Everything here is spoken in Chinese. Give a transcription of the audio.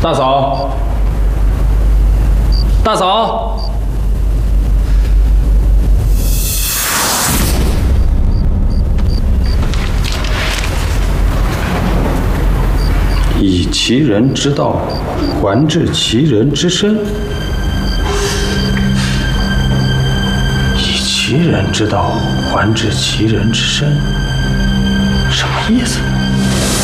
大嫂，大嫂， 以其人之道还治其人之身，以其人之道还治其人之身，什么意思？